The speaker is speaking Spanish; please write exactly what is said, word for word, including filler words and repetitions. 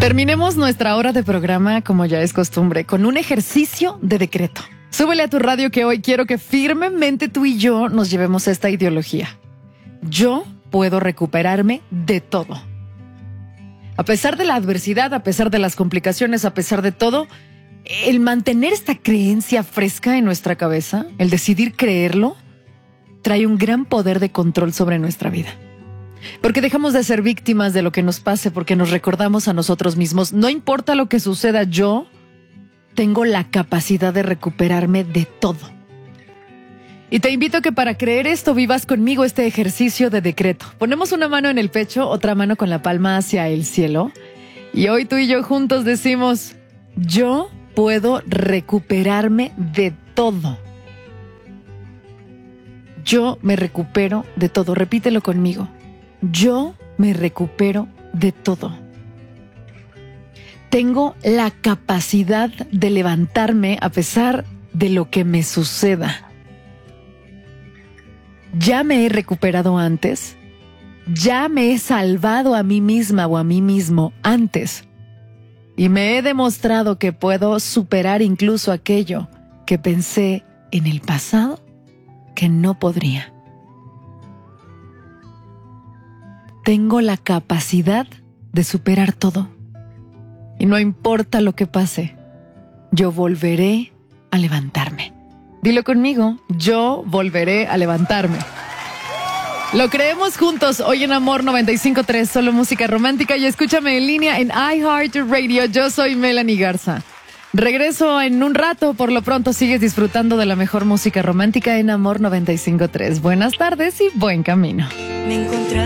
Terminemos nuestra hora de programa, como ya es costumbre, con un ejercicio de decreto. Súbele a tu radio que hoy quiero que firmemente tú y yo nos llevemos esta ideología. Yo puedo recuperarme de todo. A pesar de la adversidad, a pesar de las complicaciones, a pesar de todo, el mantener esta creencia fresca en nuestra cabeza, el decidir creerlo, trae un gran poder de control sobre nuestra vida. Porque dejamos de ser víctimas de lo que nos pase, porque nos recordamos a nosotros mismos. No importa lo que suceda, yo tengo la capacidad de recuperarme de todo. Y te invito a que para creer esto vivas conmigo este ejercicio de decreto. Ponemos una mano en el pecho, otra mano con la palma hacia el cielo. Y hoy tú y yo juntos decimos, yo puedo recuperarme de todo. Yo me recupero de todo. Repítelo conmigo. Yo me recupero de todo. Tengo la capacidad de levantarme a pesar de lo que me suceda. Ya me he recuperado antes. Ya me he salvado a mí misma o a mí mismo antes. Y me he demostrado que puedo superar incluso aquello que pensé en el pasado que no podría. Tengo la capacidad de superar todo. Y no importa lo que pase, yo volveré a levantarme. Dilo conmigo, yo volveré a levantarme. Lo creemos juntos hoy en Amor noventa y cinco punto tres, solo música romántica, y escúchame en línea en iHeartRadio. Yo soy Melanie Garza. Regreso en un rato, por lo pronto sigues disfrutando de la mejor música romántica en Amor noventa y cinco punto tres. Buenas tardes y buen camino. Me encontré